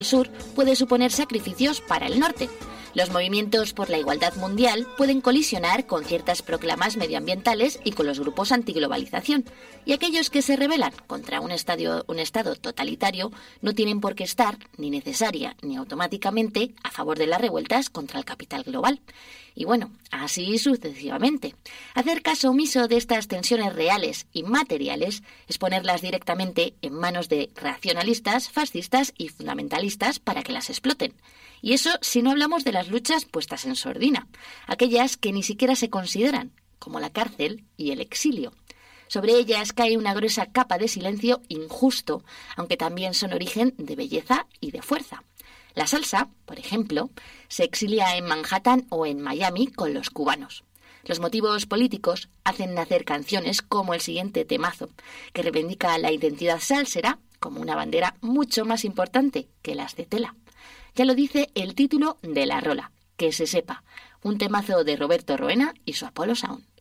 Sur puede suponer sacrificios para el norte. Los movimientos por la igualdad mundial pueden colisionar con ciertas proclamas medioambientales y con los grupos antiglobalización. Y aquellos que se rebelan contra un Estado totalitario no tienen por qué estar, ni necesaria ni automáticamente, a favor de las revueltas contra el capital global. Y bueno, así sucesivamente. Hacer caso omiso de estas tensiones reales y materiales es ponerlas directamente en manos de racionalistas, fascistas y fundamentalistas para que las exploten. Y eso si no hablamos de las luchas puestas en sordina, aquellas que ni siquiera se consideran, como la cárcel y el exilio. Sobre ellas cae una gruesa capa de silencio injusto, aunque también son origen de belleza y de fuerza. La salsa, por ejemplo, se exilia en Manhattan o en Miami con los cubanos. Los motivos políticos hacen nacer canciones como el siguiente temazo, que reivindica la identidad salsera como una bandera mucho más importante que las de tela. Ya lo dice el título de la rola, Que se sepa, un temazo de Roberto Roena y su Apollo Sound.